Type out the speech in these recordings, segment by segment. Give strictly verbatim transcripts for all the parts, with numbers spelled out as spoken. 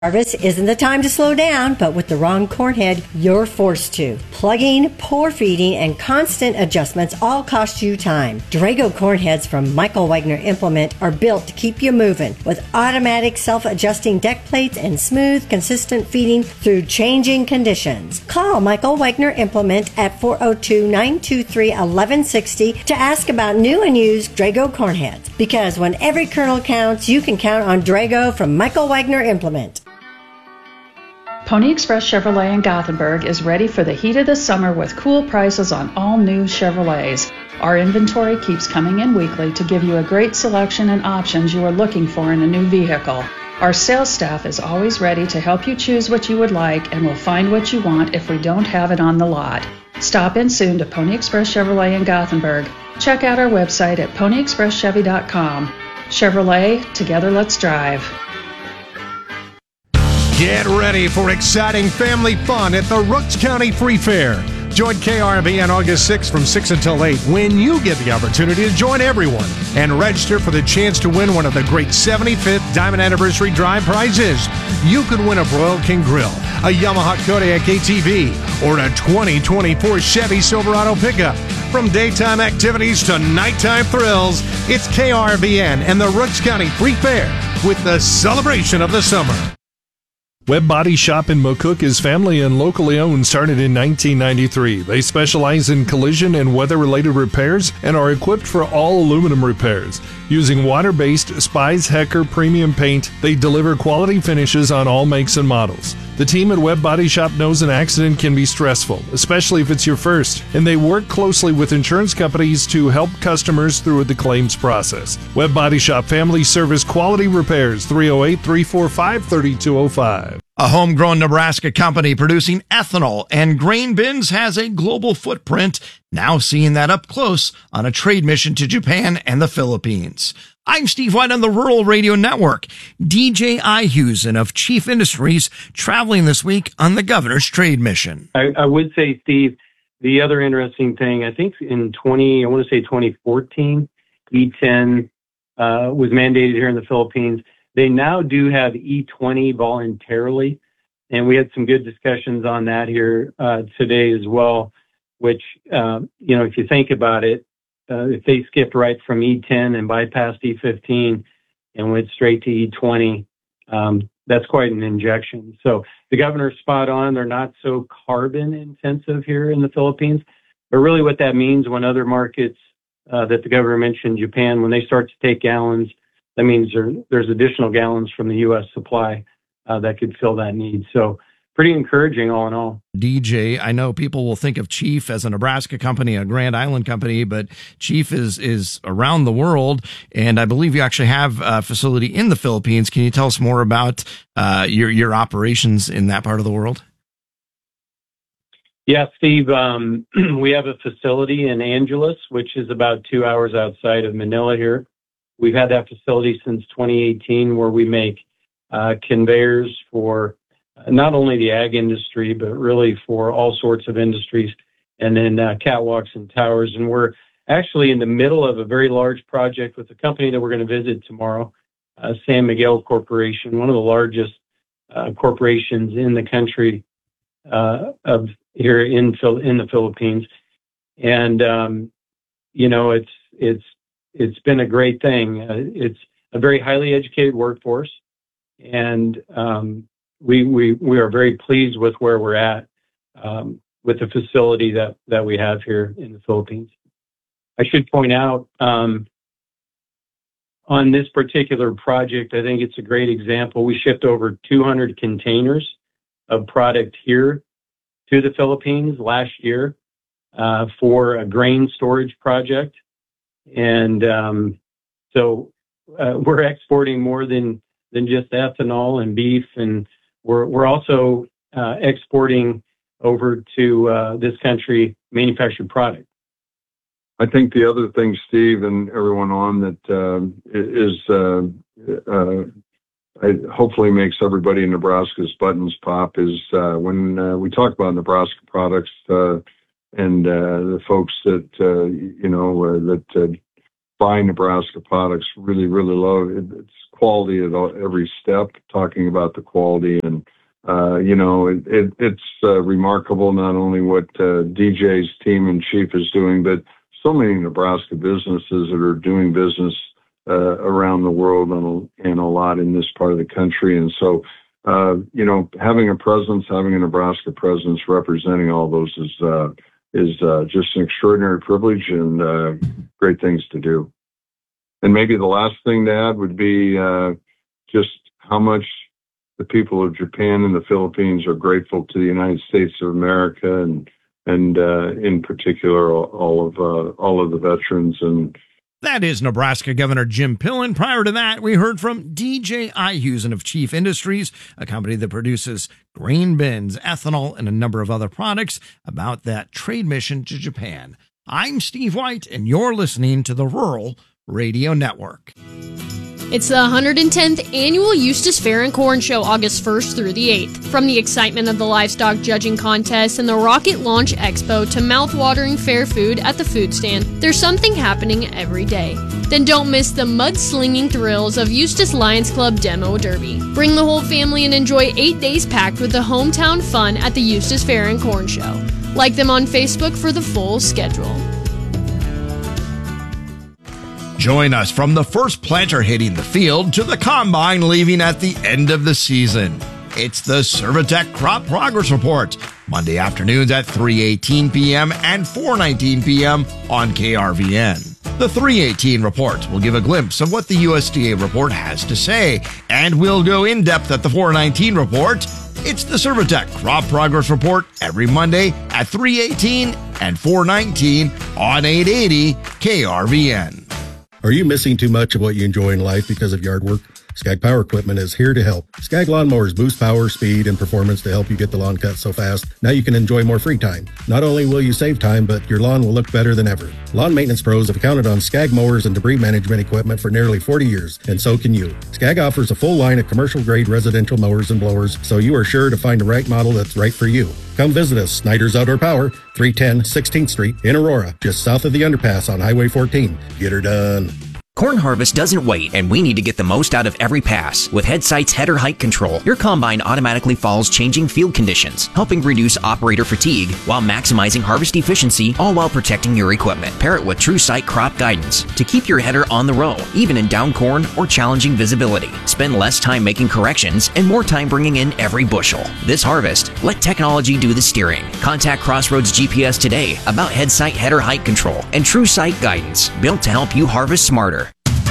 Harvest isn't the time to slow down, but with the wrong corn head, you're forced to. Plugging, poor feeding, and constant adjustments all cost you time. Drago corn heads from Michael Wagner Implement are built to keep you moving with automatic self-adjusting deck plates and smooth, consistent feeding through changing conditions. Call Michael Wagner Implement at four oh two, nine two three, one one six oh to ask about new and used Drago corn heads. Because when every kernel counts, you can count on Drago from Michael Wagner Implement. Pony Express Chevrolet in Gothenburg is ready for the heat of the summer with cool prices on all new Chevrolets. Our inventory keeps coming in weekly to give you a great selection and options you are looking for in a new vehicle. Our sales staff is always ready to help you choose what you would like and will find what you want if we don't have it on the lot. Stop in soon to Pony Express Chevrolet in Gothenburg. Check out our website at pony express chevy dot com. Chevrolet, together let's drive. Get ready for exciting family fun at the Rooks County Free Fair. Join K R B on August sixth from six until eight when you get the opportunity to join everyone and register for the chance to win one of the great seventy-fifth Diamond Anniversary Drive prizes. You could win a Broil King Grill, a Yamaha Kodiak A T V, or a twenty twenty-four Chevy Silverado pickup. From daytime activities to nighttime thrills, it's K R B N and the Rooks County Free Fair with the celebration of the summer. Webb Body Shop in McCook is family and locally owned, started in nineteen ninety-three. They specialize in collision and weather-related repairs and are equipped for all aluminum repairs. Using water-based Spies Hecker premium paint, they deliver quality finishes on all makes and models. The team at Webb Body Shop knows an accident can be stressful, especially if it's your first, and they work closely with insurance companies to help customers through the claims process. Webb Body Shop Family Service Quality Repairs, three oh eight, three four five, three two oh five. A homegrown Nebraska company producing ethanol and grain bins has a global footprint, now seeing that up close on a trade mission to Japan and the Philippines. I'm Steve White on the Rural Radio Network. D J Ihusen of Chief Industries traveling this week on the governor's trade mission. I, I would say, Steve, the other interesting thing, I think in twenty, I want to say twenty fourteen, E ten uh, was mandated here in the Philippines. They now do have E twenty voluntarily, and we had some good discussions on that here uh, today as well, which, uh, you know, if you think about it, uh, if they skipped right from E ten and bypassed E fifteen and went straight to E twenty, um, that's quite an injection. So the governor's spot on. They're not so carbon intensive here in the Philippines, but really what that means when other markets uh, that the governor mentioned, Japan, when they start to take gallons, that means there, there's additional gallons from the U S supply uh, that could fill that need. So pretty encouraging all in all. D J, I know people will think of Chief as a Nebraska company, a Grand Island company, but Chief is is around the world, and I believe you actually have a facility in the Philippines. Can you tell us more about uh, your, your operations in that part of the world? Yeah, Steve, um, we have a facility in Angeles, which is about two hours outside of Manila here. We've had that facility since twenty eighteen, where we make uh, conveyors for not only the ag industry, but really for all sorts of industries, and then uh, catwalks and towers. And we're actually in the middle of a very large project with a company that we're going to visit tomorrow, uh, San Miguel Corporation, one of the largest uh, corporations in the country uh, of here in in the Philippines. And um, you know, it's it's it's been a great thing. Uh, it's a very highly educated workforce, and um, we we we are very pleased with where we're at um, with the facility that that we have here in the Philippines. I should point out um, on this particular project, I think it's a great example. We shipped over two hundred containers of product here to the Philippines last year uh, for a grain storage project. And um, so uh, we're exporting more than, than just ethanol and beef. And we're, we're also uh, exporting over to uh, this country manufactured product. I think the other thing, Steve, and everyone on that uh, is uh, uh, it hopefully makes everybody in Nebraska's buttons pop is uh, when uh, we talk about Nebraska products uh, and uh, the folks that, uh, you know, uh, that uh, buy Nebraska products really, really love it. It's quality at all, every step, talking about the quality. And, uh, you know, it, it, it's uh, remarkable not only what uh, D J's team in chief is doing, but so many Nebraska businesses that are doing business uh, around the world and a, and a lot in this part of the country. And so, uh, you know, having a presence, having a Nebraska presence representing all those is, uh, is uh, just an extraordinary privilege and uh, great things to do. And maybe the last thing to add would be uh, just how much the people of Japan and the Philippines are grateful to the United States of America, and and uh, in particular all, all of uh, all of the veterans. And that is Nebraska Governor Jim Pillen. Prior to that, we heard from D J Ihusen of Chief Industries, a company that produces grain bins, ethanol, and a number of other products, about that trade mission to Japan. I'm Steve White, and you're listening to the Rural Radio Network. It's the one hundred tenth Annual Eustis Fair and Corn Show, August first through the eighth. From the excitement of the livestock judging contest and the Rocket Launch Expo to mouth-watering fair food at the food stand, there's something happening every day. Then don't miss the mud-slinging thrills of Eustis Lions Club Demo Derby. Bring the whole family and enjoy eight days packed with the hometown fun at the Eustis Fair and Corn Show. Like them on Facebook for the full schedule. Join us from the first planter hitting the field to the combine leaving at the end of the season. It's the Servitec Crop Progress Report, Monday afternoons at three eighteen p.m. and four nineteen p.m. on K R V N. The three eighteen report will give a glimpse of what the U S D A report has to say, and we'll go in depth at the four nineteen report. It's the Servitec Crop Progress Report every Monday at three eighteen and four nineteen on eight eighty K R V N. Are you missing too much of what you enjoy in life because of yard work? Skag Power Equipment is here to help. Skag Lawnmowers boost power, speed, and performance to help you get the lawn cut so fast, now you can enjoy more free time. Not only will you save time, but your lawn will look better than ever. Lawn maintenance pros have counted on Skag mowers and debris management equipment for nearly forty years, and so can you. Skag offers a full line of commercial-grade residential mowers and blowers, so you are sure to find the right model that's right for you. Come visit us, Snyder's Outdoor Power, three ten sixteenth Street in Aurora, just south of the underpass on Highway fourteen. Get her done. Corn harvest doesn't wait, and we need to get the most out of every pass. With HeadSight's header height control, your combine automatically follows changing field conditions, helping reduce operator fatigue while maximizing harvest efficiency, all while protecting your equipment. Pair it with TrueSight crop guidance to keep your header on the row, even in down corn or challenging visibility. Spend less time making corrections and more time bringing in every bushel. This harvest, let technology do the steering. Contact Crossroads G P S today about HeadSight header height control and TrueSight guidance, built to help you harvest smarter.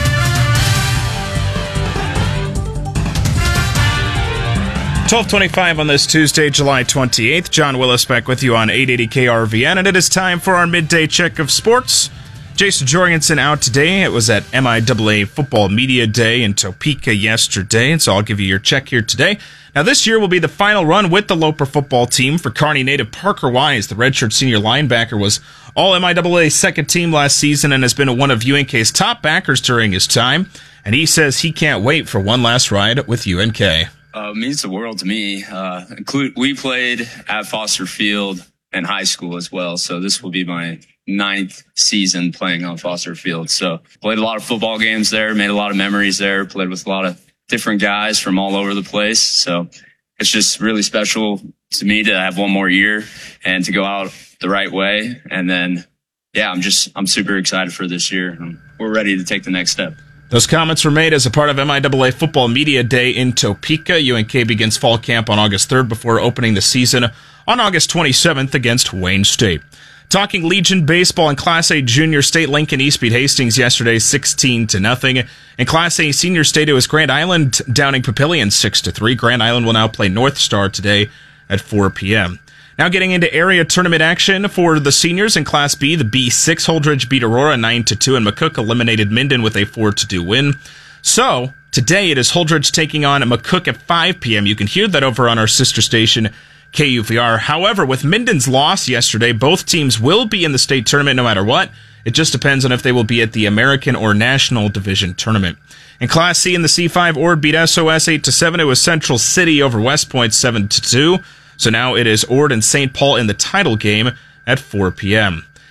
twelve twenty-five on this Tuesday, July twenty-eighth. John Willis back with you on eight eighty K R V N, and it is time for our midday check of sports. Jason Jorgensen out today. It was at M I A A Football Media Day in Topeka yesterday, and so I'll give you your check here today. Now, this year will be the final run with the Loper football team for Kearney native Parker Wise. The redshirt senior linebacker was all M I A A second team last season and has been one of U N K's top backers during his time, and he says he can't wait for one last ride with U N K. Uh, means the world to me. Uh, include, we played at Foster Field in high school as well. So this will be my ninth season playing on Foster Field. So played a lot of football games there, made a lot of memories there, played with a lot of different guys from all over the place. So it's just really special to me to have one more year and to go out the right way. And then, yeah, I'm just, I'm super excited for this year. We're ready to take the next step. Those comments were made as a part of M I A A Football Media Day in Topeka. U N K begins fall camp on August third before opening the season on August twenty-seventh against Wayne State. Talking Legion baseball in Class A Junior State, Lincoln East beat Hastings yesterday sixteen to nothing. In Class A Senior State, it was Grand Island downing Papillion six to three. Grand Island will now play North Star today at four p.m. Now getting into area tournament action for the seniors in Class B, the B six Holdridge beat Aurora nine to two, and McCook eliminated Minden with a four to two win. So, today it is Holdridge taking on McCook at five p.m. You can hear that over on our sister station, K U V R. However, with Minden's loss yesterday, both teams will be in the state tournament no matter what. It just depends on if they will be at the American or National Division tournament. In Class C in the C five, Ord beat S O S eight to seven. It was Central City over West Point seven to two. So now it is Ord and Saint Paul in the title game at four p.m.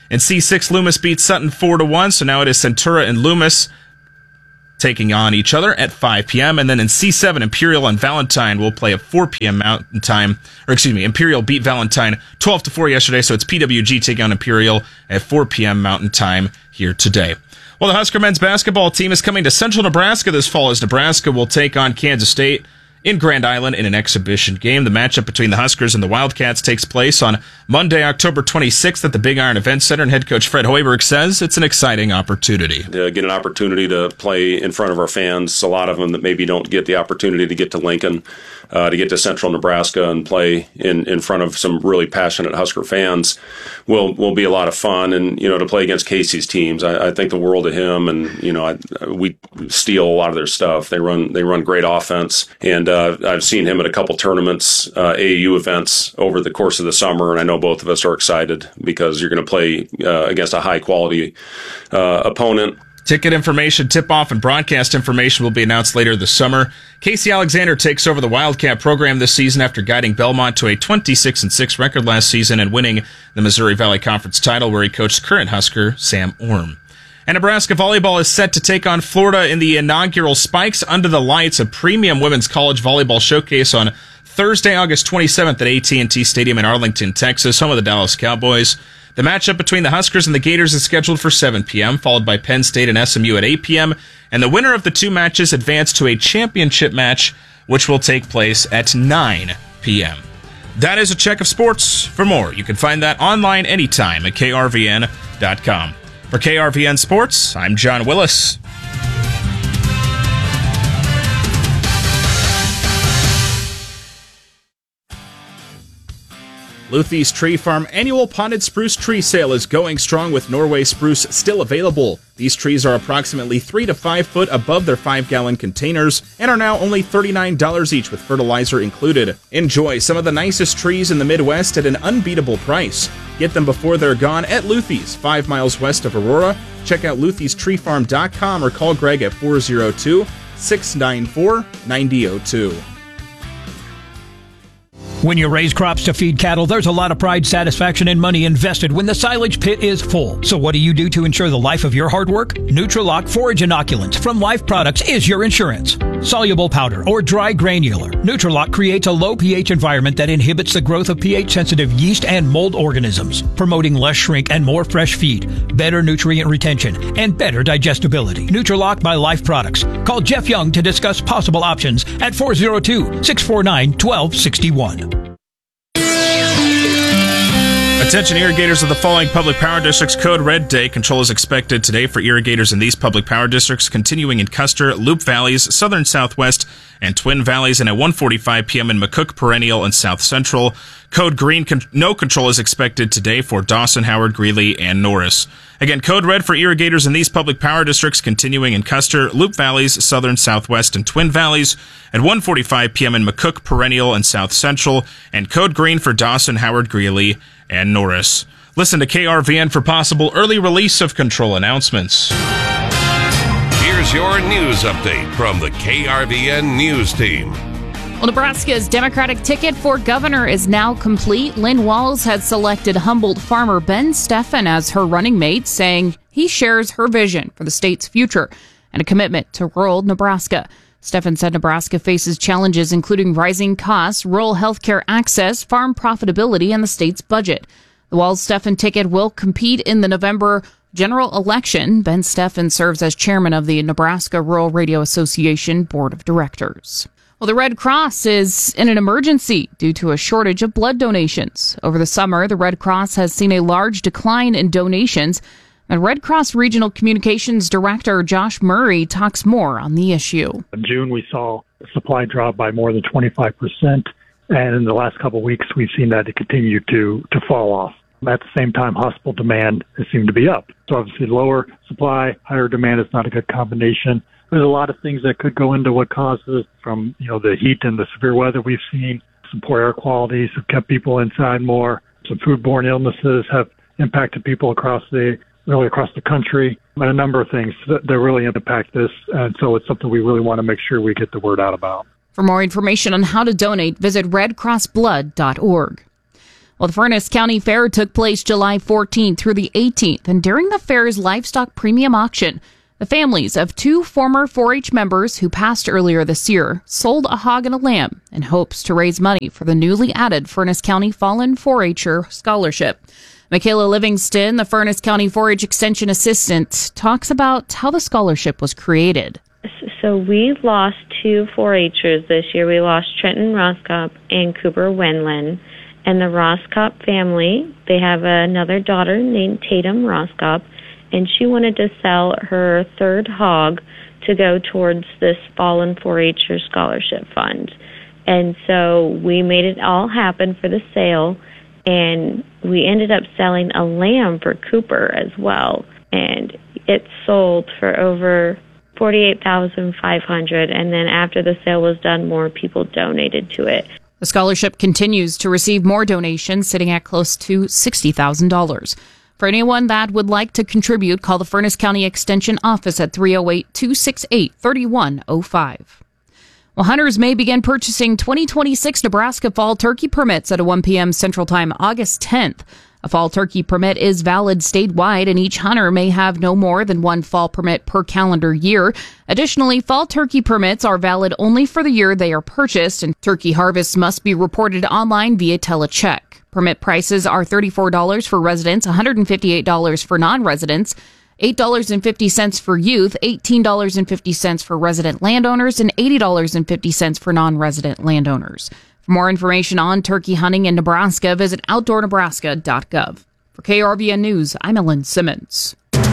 In C six, Loomis beat Sutton four to one, so now it is Centura and Loomis taking on each other at five p.m. And then in C seven, Imperial and Valentine will play at four p.m. Mountain Time. Or excuse me, Imperial beat Valentine twelve to four yesterday, so it's P W G taking on Imperial at four p.m. Mountain Time here today. Well, the Husker men's basketball team is coming to Central Nebraska this fall as Nebraska will take on Kansas State in Grand Island in an exhibition game. The matchup between the Huskers and the Wildcats takes place on Monday, October twenty-sixth at the Big Iron Event Center, and head coach Fred Hoiberg says it's an exciting opportunity. To get an opportunity to play in front of our fans, a lot of them that maybe don't get the opportunity to get to Lincoln, uh, to get to Central Nebraska and play in, in front of some really passionate Husker fans will will be a lot of fun. And, you know, to play against Casey's teams, I, I think the world of him, and, you know, I, we steal a lot of their stuff. They run, they run great offense, and Uh, I've seen him at a couple tournaments, uh, A A U events over the course of the summer, and I know both of us are excited because you're going to play uh, against a high-quality uh, opponent. Ticket information, tip-off, and broadcast information will be announced later this summer. Casey Alexander takes over the Wildcat program this season after guiding Belmont to a twenty-six and six record last season and winning the Missouri Valley Conference title, where he coached current Husker Sam Orm. And Nebraska volleyball is set to take on Florida in the inaugural Spikes Under the Lights, a premium women's college volleyball showcase on Thursday, August twenty-seventh at A T and T Stadium in Arlington, Texas, home of the Dallas Cowboys. The matchup between the Huskers and the Gators is scheduled for seven p.m., followed by Penn State and S M U at eight p.m., and the winner of the two matches advanced to a championship match, which will take place at nine p.m. That is a check of sports. For more, you can find that online anytime at K R V N dot com. For K R V N Sports, I'm John Willis. Luthie's Tree Farm annual potted spruce tree sale is going strong with Norway spruce still available. These trees are approximately three to five foot above their five-gallon containers and are now only thirty-nine dollars each with fertilizer included. Enjoy some of the nicest trees in the Midwest at an unbeatable price. Get them before they're gone at Luthie's, five miles west of Aurora. Check out Luthie's Tree Farm dot com or call Greg at four oh two, six nine four, nine oh two. When you raise crops to feed cattle, there's a lot of pride, satisfaction, and money invested when the silage pit is full. So what do you do to ensure the life of your hard work? Nutrilock Forage Inoculants from Life Products is your insurance. Soluble powder or dry granular, Nutrilock creates a low pH environment that inhibits the growth of pH-sensitive yeast and mold organisms, promoting less shrink and more fresh feed, better nutrient retention, and better digestibility. Nutrilock by Life Products. Call Jeff Young to discuss possible options at four oh two, six four nine, one two six one. Attention irrigators of the following public power districts. Code Red Day. Control is expected today for irrigators in these public power districts, continuing in Custer, Loop Valleys, Southern Southwest, and Twin Valleys, and at one forty-five p.m. in McCook, Perennial, and South Central. Code Green. Con- no control is expected today for Dawson, Howard, Greeley, and Norris. Again, Code Red for irrigators in these public power districts, continuing in Custer, Loop Valleys, Southern Southwest, and Twin Valleys, at one forty-five p.m. in McCook, Perennial, and South Central, and Code Green for Dawson, Howard, Greeley, and Norris. Listen to K R V N for possible early release of control announcements. Here's your news update from the K R V N News Team. Well, Nebraska's Democratic ticket for governor is now complete. Lynn Walls has selected Humboldt farmer Ben Steffen as her running mate, saying he shares her vision for the state's future and a commitment to rural Nebraska. Steffen said Nebraska faces challenges including rising costs, rural health care access, farm profitability, and the state's budget. The Walls-Steffen ticket will compete in the November general election. Ben Steffen serves as chairman of the Nebraska Rural Radio Association Board of Directors. Well, the Red Cross is in an emergency due to a shortage of blood donations. Over the summer, the Red Cross has seen a large decline in donations. And Red Cross Regional Communications Director Josh Murray talks more on the issue. In June, we saw supply drop by more than twenty-five percent. And in the last couple of weeks, we've seen that it continue to, to fall off. At the same time, hospital demand has seemed to be up. So obviously lower supply, higher demand is not a good combination. There's a lot of things that could go into what causes, from, you know, the heat and the severe weather we've seen. Some poor air qualities have kept people inside more. Some foodborne illnesses have impacted people across the really across the country, and a number of things that, that really impact this. And so it's something we really want to make sure we get the word out about. For more information on how to donate, visit red cross blood dot org. Well, the Furnace County Fair took place July fourteenth through the eighteenth, and during the fair's livestock premium auction, the families of two former four H members who passed earlier this year sold a hog and a lamb in hopes to raise money for the newly added Furnace County Fallen four H-er Scholarship. Michaela Livingston, the Furnace County four H Extension Assistant, talks about how the scholarship was created. So we lost two four H'ers this year. We lost Trenton Roskop and Cooper Wenlin. And the Roskop family, they have another daughter named Tatum Roskop, and she wanted to sell her third hog to go towards this Fallen four H-er Scholarship Fund. And so we made it all happen for the sale, and we ended up selling a lamb for Cooper as well. And it sold for over forty-eight thousand five hundred dollars, and then after the sale was done, more people donated to it. The scholarship continues to receive more donations, sitting at close to sixty thousand dollars. For anyone that would like to contribute, call the Furnace County Extension office at three oh eight, two six eight, three one oh five. Well, hunters may begin purchasing twenty twenty-six Nebraska fall turkey permits at a one p.m. Central Time, August tenth. A fall turkey permit is valid statewide, and each hunter may have no more than one fall permit per calendar year. Additionally, fall turkey permits are valid only for the year they are purchased, and turkey harvests must be reported online via telecheck. Permit prices are thirty-four dollars for residents, one hundred fifty-eight dollars for non-residents, eight dollars and fifty cents for youth, eighteen dollars and fifty cents for resident landowners, and eighty dollars and fifty cents for non-resident landowners. For more information on turkey hunting in Nebraska, visit outdoor nebraska dot gov. For K R V N News, I'm Ellen Simmons.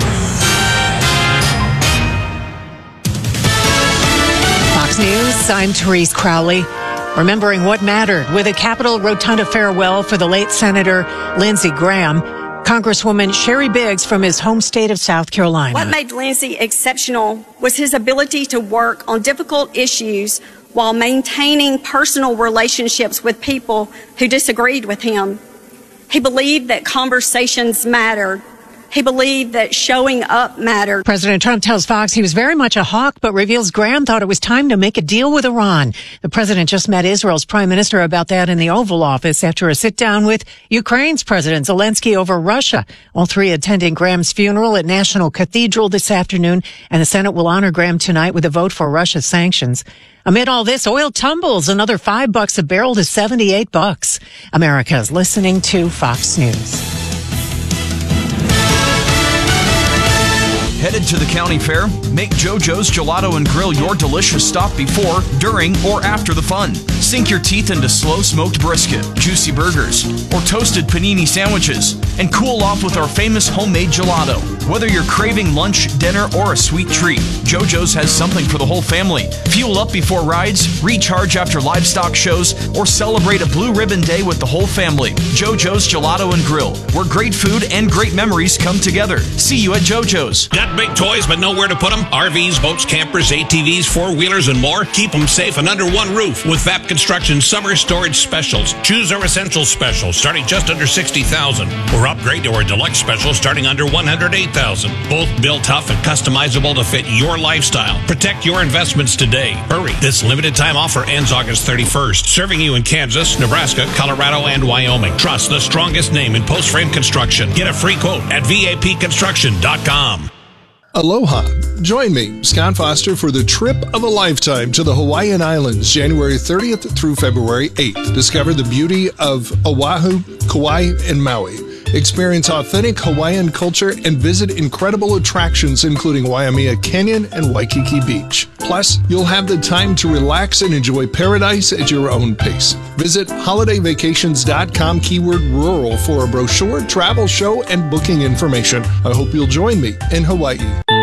Fox News, I'm Therese Crowley. Remembering what mattered with a Capitol Rotunda farewell for the late Senator Lindsey Graham, Congresswoman Sherry Biggs from his home state of South Carolina. What made Lindsey exceptional was his ability to work on difficult issues while maintaining personal relationships with people who disagreed with him. He believed that conversations mattered. He believed that showing up mattered. President Trump tells Fox he was very much a hawk, but reveals Graham thought it was time to make a deal with Iran. The president just met Israel's prime minister about that in the Oval Office after a sit-down with Ukraine's President Zelensky over Russia. All three attending Graham's funeral at National Cathedral this afternoon, and the Senate will honor Graham tonight with a vote for Russia's sanctions. Amid all this, oil tumbles another five bucks a barrel to seventy-eight bucks. America is listening to Fox News. Headed to the county fair? Make JoJo's Gelato and Grill your delicious stop before, during, or after the fun. Sink your teeth into slow-smoked brisket, juicy burgers, or toasted panini sandwiches, and cool off with our famous homemade gelato. Whether you're craving lunch, dinner, or a sweet treat, JoJo's has something for the whole family. Fuel up before rides, recharge after livestock shows, or celebrate a Blue Ribbon Day with the whole family. JoJo's Gelato and Grill, where great food and great memories come together. See you at JoJo's. Got big toys but nowhere to put them? R Vs, boats, campers, A T Vs, four-wheelers, and more? Keep them safe and under one roof with V A P Construction Summer Storage Specials. Choose our Essentials Special starting just under sixty thousand dollars, or upgrade to our Deluxe Special starting under one hundred eight thousand dollars. Both built tough and customizable to fit your lifestyle. Protect your investments today. Hurry. This limited time offer ends August thirty-first. Serving you in Kansas, Nebraska, Colorado, and Wyoming. Trust the strongest name in post-frame construction. Get a free quote at V A P construction dot com. Aloha. Join me, Scott Foster, for the trip of a lifetime to the Hawaiian Islands, January thirtieth through February eighth. Discover the beauty of Oahu, Kauai, and Maui. Experience authentic Hawaiian culture and visit incredible attractions including Waimea Canyon and Waikiki Beach. Plus, you'll have the time to relax and enjoy paradise at your own pace. Visit holiday vacations dot com keyword rural for a brochure, travel show, and booking information. I hope you'll join me in Hawaii.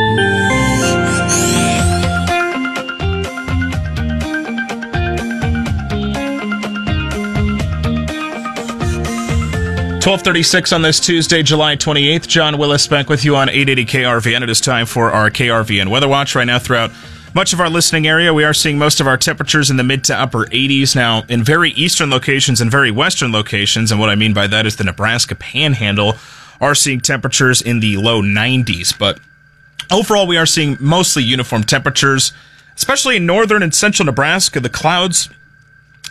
twelve thirty-six on this Tuesday, July twenty-eighth. John Willis back with you on eight eighty K R V N. It is time for our K R V N Weather Watch. Right now throughout much of our listening area, we are seeing most of our temperatures in the mid to upper eighties. Now, in very eastern locations and very western locations, and what I mean by that is the Nebraska Panhandle, are seeing temperatures in the low nineties. But overall, we are seeing mostly uniform temperatures, especially in northern and central Nebraska. The clouds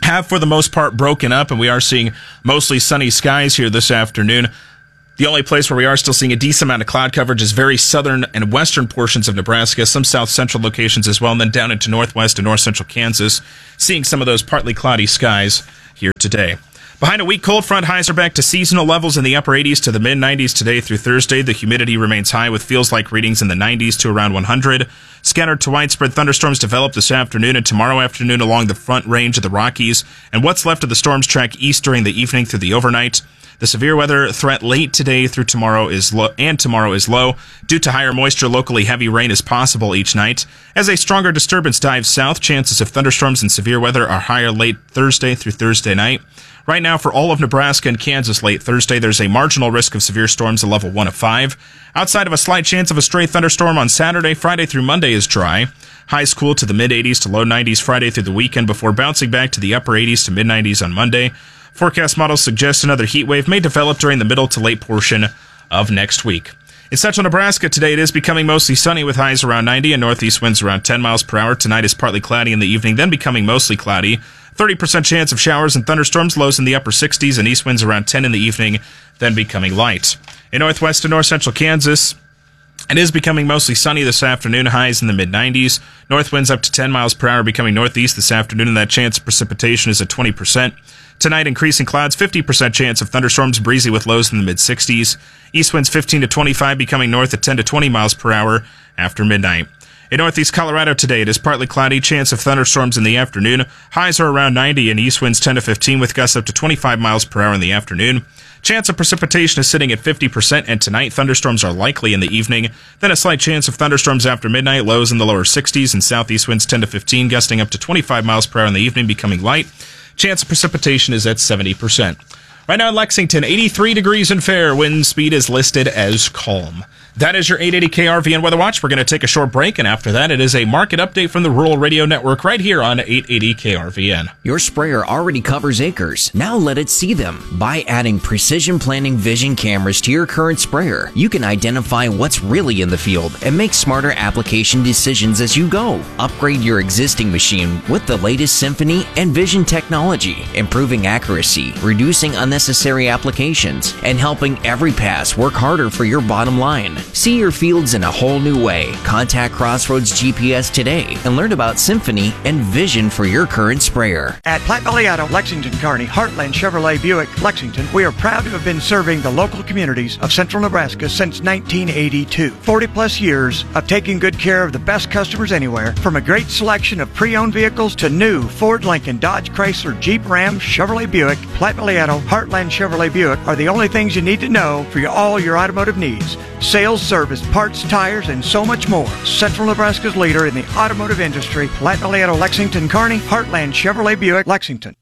have for the most part broken up, and we are seeing mostly sunny skies here this afternoon. The only place where we are still seeing a decent amount of cloud coverage is very southern and western portions of Nebraska, some south central locations as well, and then down into northwest and north central Kansas, seeing some of those partly cloudy skies here today. Behind a weak cold front, highs are back to seasonal levels in the upper eighties to the mid nineties today through Thursday. The humidity remains high with feels-like readings in the nineties to around one hundred. Scattered to widespread thunderstorms develop this afternoon and tomorrow afternoon along the front range of the Rockies, and what's left of the storms track east during the evening through the overnight. The severe weather threat late today through tomorrow is low, and tomorrow is low. Due to higher moisture, locally heavy rain is possible each night. As a stronger disturbance dives south, chances of thunderstorms and severe weather are higher late Thursday through Thursday night. Right now, for all of Nebraska and Kansas late Thursday, there's a marginal risk of severe storms, a level one of five. Outside of a slight chance of a stray thunderstorm on Saturday, Friday through Monday is dry. Highs cool to the mid eighties to low nineties Friday through the weekend before bouncing back to the upper eighties to mid nineties on Monday. Forecast models suggest another heat wave may develop during the middle to late portion of next week. In central Nebraska today, it is becoming mostly sunny with highs around ninety and northeast winds around ten miles per hour. Tonight is partly cloudy in the evening, then becoming mostly cloudy. thirty percent chance of showers and thunderstorms, lows in the upper sixties, and east winds around ten in the evening, then becoming light. In northwest and north central Kansas, it is becoming mostly sunny this afternoon, highs in the mid nineties. North winds up to ten miles per hour, becoming northeast this afternoon, and that chance of precipitation is at twenty percent. Tonight, increasing clouds, fifty percent chance of thunderstorms, breezy with lows in the mid sixties. East winds fifteen to twenty-five, becoming north at ten to twenty miles per hour after midnight. In northeast Colorado today, it is partly cloudy, chance of thunderstorms in the afternoon. Highs are around ninety, and east winds ten to fifteen, with gusts up to twenty-five miles per hour in the afternoon. Chance of precipitation is sitting at fifty percent, and tonight thunderstorms are likely in the evening. Then a slight chance of thunderstorms after midnight, lows in the lower sixties, and southeast winds ten to fifteen, gusting up to twenty-five miles per hour in the evening, becoming light. Chance of precipitation is at seventy percent. Right now in Lexington, eighty-three degrees and fair. Wind speed is listed as calm. That is your eight eighty K R V N Weather Watch. We're going to take a short break, and after that, it is a market update from the Rural Radio Network right here on eight eighty K R V N. Your sprayer already covers acres. Now let it see them. By adding Precision Planning Vision cameras to your current sprayer, you can identify what's really in the field and make smarter application decisions as you go. Upgrade your existing machine with the latest Symphony and Vision technology, improving accuracy, reducing unnecessary applications, and helping every pass work harder for your bottom line. See your fields in a whole new way. Contact Crossroads G P S today and learn about Symphony and Vision for your current sprayer. At Platte Valley Auto, Lexington, Kearney, Heartland Chevrolet Buick, Lexington, we are proud to have been serving the local communities of central Nebraska since nineteen eighty-two. forty plus years of taking good care of the best customers anywhere, from a great selection of pre-owned vehicles to new Ford, Lincoln, Dodge, Chrysler, Jeep, Ram, Chevrolet Buick. Platte Valley Auto, Heartland Chevrolet Buick are the only things you need to know for your, all your automotive needs. Sales, service, parts, tires, and so much more. Central Nebraska's leader in the automotive industry, Platte Valley Auto, Lexington, Kearney, Heartland Chevrolet Buick, Lexington.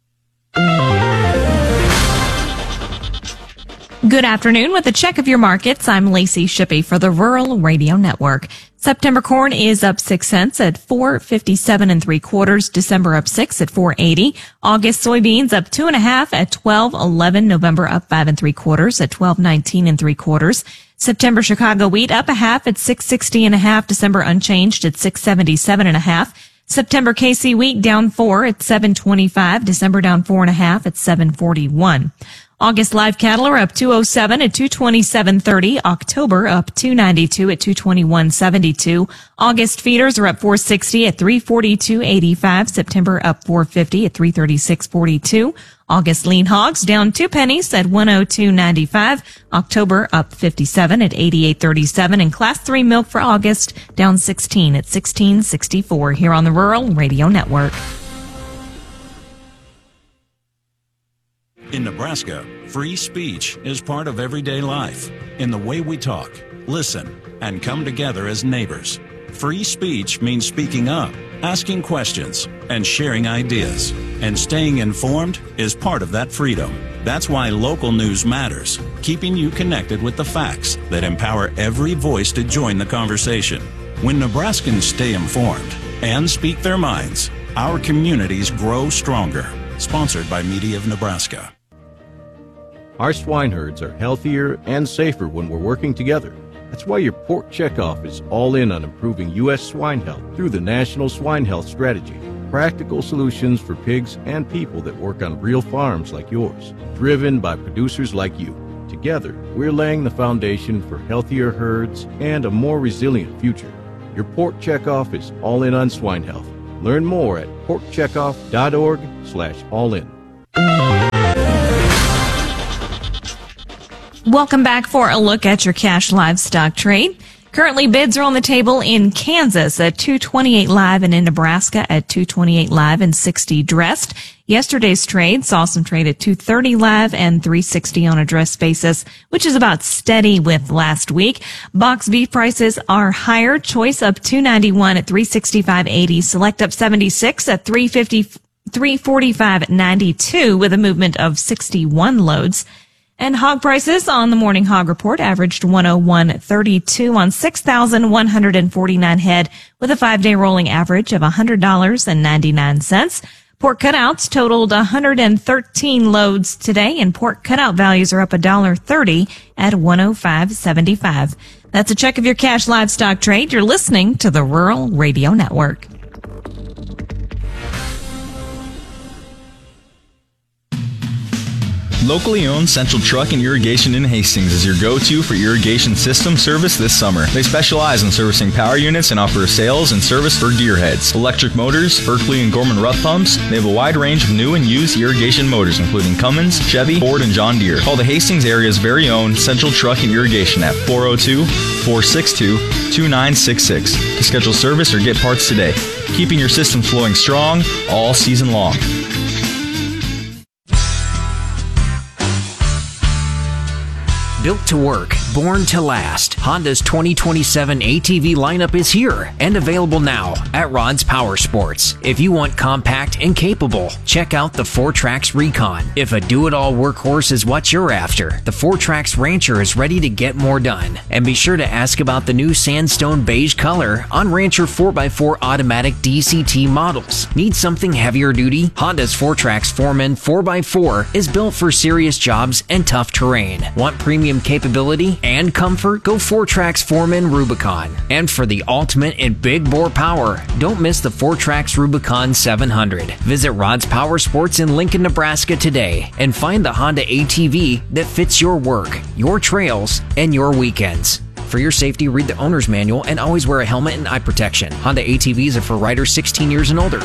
Good afternoon. With a check of your markets, I'm Lacey Shippey for the Rural Radio Network. September corn is up six cents at four fifty-seven and three quarters. December up six at four eighty. August soybeans up two and a half at twelve eleven. November up five and three quarters at twelve nineteen and three quarters. September Chicago wheat up a half at six sixty and a half. December unchanged at six seventy-seven and a half. September K C wheat down four at seven twenty-five. December down four and a half at seven forty-one. August live cattle are up two oh seven at two twenty-seven thirty. October up two ninety-two at two twenty-one seventy-two. August feeders are up four sixty at three forty-two eighty-five. September up four fifty at three thirty-six forty-two. August lean hogs down two pennies at one oh two ninety-five. October up fifty-seven at eighty-eight thirty-seven. And class three milk for August down sixteen at sixteen sixty-four here on the Rural Radio Network. In Nebraska, free speech is part of everyday life. In the way we talk, listen, and come together as neighbors. Free speech means speaking up, asking questions, and sharing ideas. And staying informed is part of that freedom. That's why local news matters, keeping you connected with the facts that empower every voice to join the conversation. When Nebraskans stay informed and speak their minds, our communities grow stronger. Sponsored by Media of Nebraska. Our swine herds are healthier and safer when we're working together. That's why your pork checkoff is all in on improving U S swine health through the National Swine Health Strategy. Practical solutions for pigs and people that work on real farms like yours, driven by producers like you. Together, we're laying the foundation for healthier herds and a more resilient future. Your Pork Checkoff is all in on swine health. Learn more at porkcheckoff.org slash all in. Welcome back for a look at your cash livestock trade. Currently, bids are on the table in Kansas at two twenty-eight live and in Nebraska at two twenty-eight live and sixty dressed. Yesterday's trade saw some trade at two thirty live and three sixty on a dress basis, which is about steady with last week. Box beef prices are higher. Choice up two ninety-one at three sixty-five eighty. Select up seventy-six at three fifty, three forty-five ninety-two with a movement of sixty-one loads. And hog prices on the Morning Hog Report averaged one oh one thirty-two on six thousand one hundred forty-nine head with a five-day rolling average of one hundred dollars and ninety-nine cents. Pork cutouts totaled one hundred thirteen loads today, and pork cutout values are up one dollar thirty at one oh five seventy-five. That's a check of your cash livestock trade. You're listening to the Rural Radio Network. Locally owned Central Truck and Irrigation in Hastings is your go-to for irrigation system service this summer. They specialize in servicing power units and offer sales and service for gearheads, electric motors, Berkeley and Gorman Rough pumps. They have a wide range of new and used irrigation motors, including Cummins, Chevy, Ford, and John Deere. Call the Hastings area's very own Central Truck and Irrigation at four oh two, four six two, two nine six six to schedule service or get parts today. Keeping your system flowing strong all season long. Built to work, born to last, Honda's twenty twenty-seven A T V lineup is here and available now at Rod's Power Sports. If you want compact and capable, check out the four Trax Recon. If a do-it-all workhorse is what you're after, the four Trax Rancher is ready to get more done. And be sure to ask about the new sandstone beige color on Rancher four by four automatic D C T models. Need something heavier duty? Honda's four Trax Foreman four by four is built for serious jobs and tough terrain. Want premium capability and comfort? Go four Trax Foreman Rubicon. And for the ultimate in big bore power, don't miss the four Trax Rubicon seven hundred. Visit Rod's Power Sports in Lincoln, Nebraska today and find the Honda A T V that fits your work, your trails, and your weekends. For your safety, read the owner's manual and always wear a helmet and eye protection. Honda A T Vs are for riders sixteen years and older.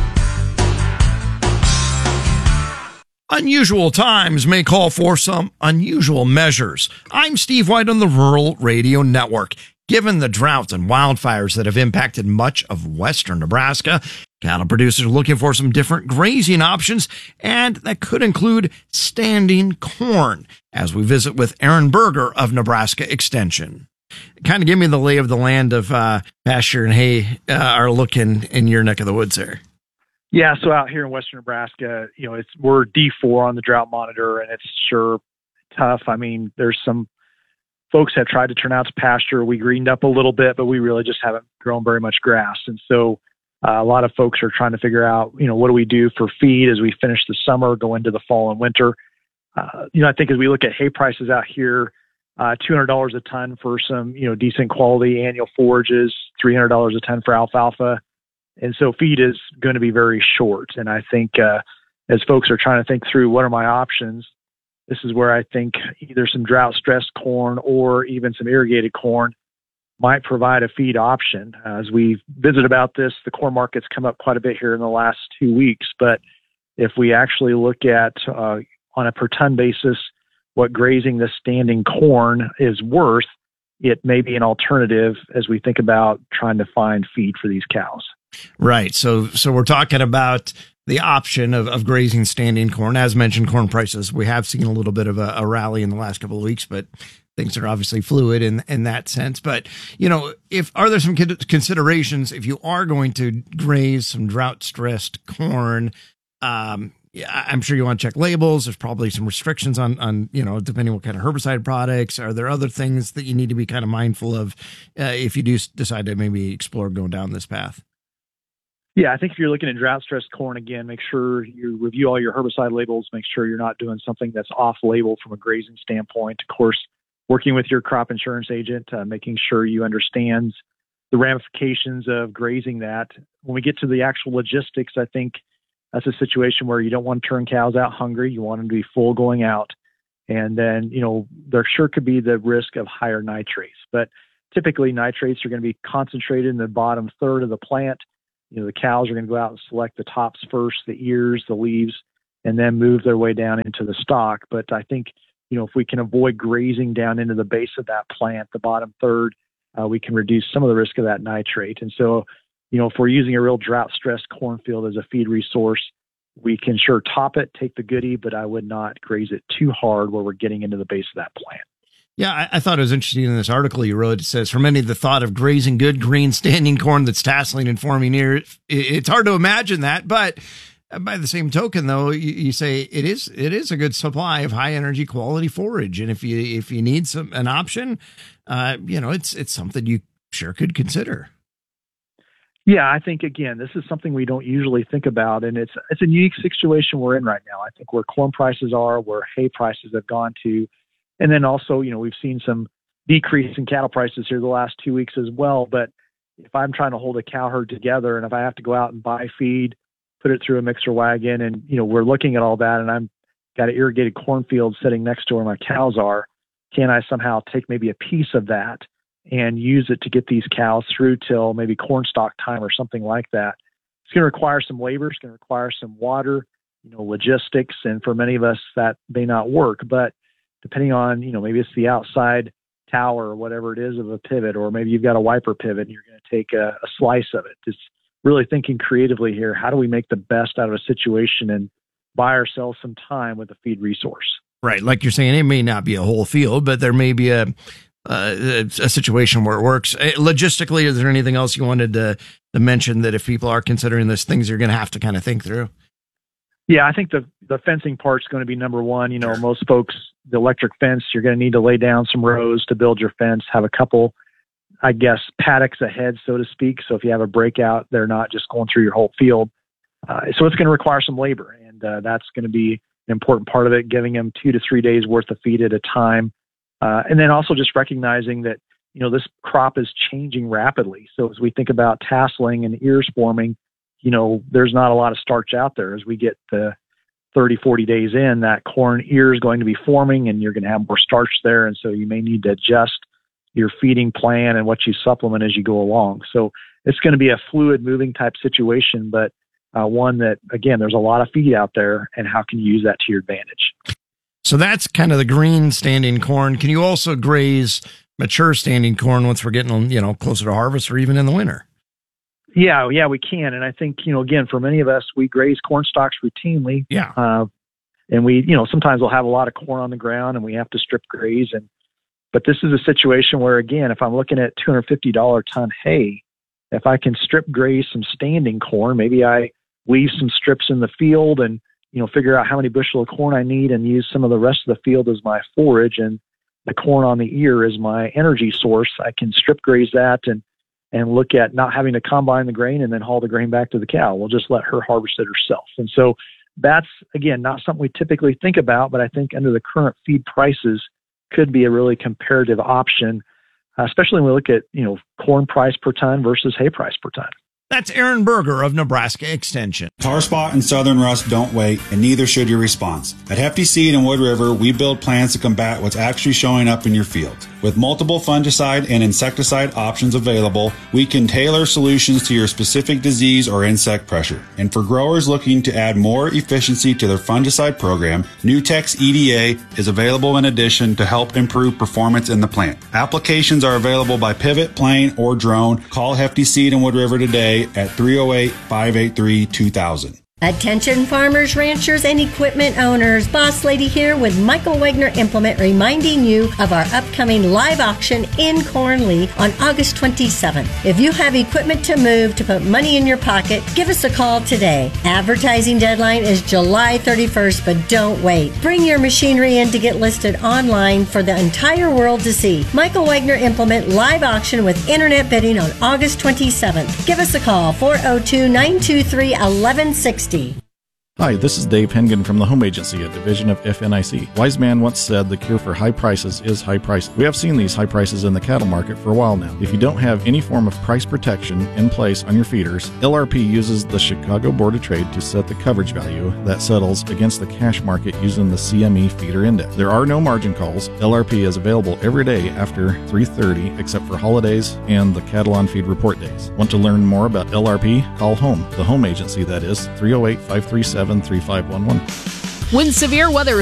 Unusual times may call for some unusual measures. I'm Steve White on the Rural Radio Network. Given the drought and wildfires that have impacted much of western Nebraska, cattle producers are looking for some different grazing options, and that could include standing corn, as we visit with Aaron Berger of Nebraska Extension. Kind of give me the lay of the land of uh, pasture and hay uh, are looking in your neck of the woods there. Yeah, so out here in western Nebraska, you know, it's we're D four on the drought monitor, and it's sure tough. I mean, there's some folks have tried to turn out to pasture. We greened up a little bit, but we really just haven't grown very much grass. And so uh, a lot of folks are trying to figure out, you know, what do we do for feed as we finish the summer, go into the fall and winter. Uh, you know, I think as we look at hay prices out here, uh, two hundred dollars a ton for some, you know, decent quality annual forages, three hundred dollars a ton for alfalfa. And so feed is going to be very short. And I think uh, as folks are trying to think through what are my options, this is where I think either some drought-stressed corn or even some irrigated corn might provide a feed option. Uh, as we visit about this, the corn market's come up quite a bit here in the last two weeks. But if we actually look at uh, on a per ton basis what grazing the standing corn is worth, it may be an alternative as we think about trying to find feed for these cows. Right. So, so we're talking about the option of, of grazing standing corn. As mentioned, corn prices, we have seen a little bit of a, a rally in the last couple of weeks, but things are obviously fluid in, in that sense. But, you know, if, are there some considerations if you are going to graze some drought stressed corn? Um, yeah, I'm sure you want to check labels. There's probably some restrictions on, on, you know, depending what kind of herbicide products. Are there other things that you need to be kind of mindful of uh, if you do decide to maybe explore going down this path? Yeah, I think if you're looking at drought-stressed corn, again, make sure you review all your herbicide labels. Make sure you're not doing something that's off-label from a grazing standpoint. Of course, working with your crop insurance agent, uh, making sure you understand the ramifications of grazing that. When we get to the actual logistics, I think that's a situation where you don't want to turn cows out hungry. You want them to be full going out. And then, you know, there sure could be the risk of higher nitrates. But typically nitrates are going to be concentrated in the bottom third of the plant. You know, the cows are going to go out and select the tops first, the ears, the leaves, and then move their way down into the stalk. But I think, you know, if we can avoid grazing down into the base of that plant, the bottom third, uh, we can reduce some of the risk of that nitrate. And so, you know, if we're using a real drought-stressed cornfield as a feed resource, we can sure top it, take the goodie, but I would not graze it too hard where we're getting into the base of that plant. Yeah, I, I thought it was interesting in this article you wrote. It says, for many, the thought of grazing good green standing corn that's tasseling and forming ears, it, it's hard to imagine that. But by the same token, though, you, you say it is it is a good supply of high energy quality forage, and if you if you need some an option, uh, you know, it's it's something you sure could consider. Yeah, I think, again, this is something we don't usually think about, and it's it's a unique situation we're in right now. I think where corn prices are, where hay prices have gone to, and then also, you know, we've seen some decrease in cattle prices here the last two weeks as well. But if I'm trying to hold a cow herd together and if I have to go out and buy feed, put it through a mixer wagon, and, you know, we're looking at all that, and I'm got an irrigated cornfield sitting next to where my cows are, can I somehow take maybe a piece of that and use it to get these cows through till maybe corn stalk time or something like that? It's going to require some labor. It's going to require some water, you know, logistics. And for many of us, that may not work. But depending on, you know, maybe it's the outside tower or whatever it is of a pivot, or maybe you've got a wiper pivot and you're going to take a, a slice of it. It's really thinking creatively here. How do we make the best out of a situation and buy ourselves some time with a feed resource? Right. Like you're saying, it may not be a whole field, but there may be a, Uh, a situation where it works. Logistically, is there anything else you wanted to, to mention that if people are considering this, things you're going to have to kind of think through? Yeah, I think the the fencing part's going to be number one. You know, most folks, the electric fence, you're going to need to lay down some rows to build your fence, have a couple, I guess, paddocks ahead, so to speak. So if you have a breakout, they're not just going through your whole field. Uh, so it's going to require some labor, and uh, that's going to be an important part of it, giving them two to three days worth of feed at a time. Uh, and then also just recognizing that, you know, this crop is changing rapidly. So as we think about tasseling and ears forming, you know, there's not a lot of starch out there. As we get the thirty, forty days in, that corn ear is going to be forming and you're going to have more starch there. And so you may need to adjust your feeding plan and what you supplement as you go along. So it's going to be a fluid moving type situation, but uh, one that, again, there's a lot of feed out there, and how can you use that to your advantage? So that's kind of the green standing corn. Can you also graze mature standing corn once we're getting, you know, closer to harvest, or even in the winter? Yeah, yeah, we can. And I think, you know, again, for many of us, we graze corn stalks routinely. Yeah. Uh, and we, you know, sometimes we'll have a lot of corn on the ground and we have to strip graze. And, but this is a situation where, again, if I'm looking at two hundred fifty dollars ton hay, if I can strip graze some standing corn, maybe I leave some strips in the field and, you know, figure out how many bushel of corn I need and use some of the rest of the field as my forage, and the corn on the ear is my energy source. I can strip graze that and, and look at not having to combine the grain and then haul the grain back to the cow. We'll just let her harvest it herself. And so that's, again, not something we typically think about, but I think under the current feed prices could be a really comparative option, uh, especially when we look at, you know, corn price per ton versus hay price per ton. That's Aaron Berger of Nebraska Extension. Tar spot and southern rust don't wait, and neither should your response. At Hefty Seed and Wood River, we build plans to combat what's actually showing up in your field. With multiple fungicide and insecticide options available, we can tailor solutions to your specific disease or insect pressure. And for growers looking to add more efficiency to their fungicide program, Nutex E D A is available in addition to help improve performance in the plant. Applications are available by pivot, plane, or drone. Call Hefty Seed and Wood River today at three oh eight, five eight three, two thousand. Attention farmers, ranchers, and equipment owners. Boss Lady here with Michael Wagner Implement, reminding you of our upcoming live auction in Cornley on August twenty-seventh. If you have equipment to move to put money in your pocket, give us a call today. Advertising deadline is July thirty-first, but don't wait. Bring your machinery in to get listed online for the entire world to see. Michael Wagner Implement live auction with internet bidding on August twenty-seventh. Give us a call, four oh two, nine two three, one one six oh. Hi, this is Dave Hengen from the Home Agency, a division of F N I C. Wise man once said the cure for high prices is high prices. We have seen these high prices in the cattle market for a while now. If you don't have any form of price protection in place on your feeders, L R P uses the Chicago Board of Trade to set the coverage value that settles against the cash market using the C M E Feeder Index. There are no margin calls. L R P is available every day after three thirty except for holidays and the cattle on feed report days. Want to learn more about L R P? Call Home, the Home Agency, that is, three oh eight, five three seven, three five one one. When severe weather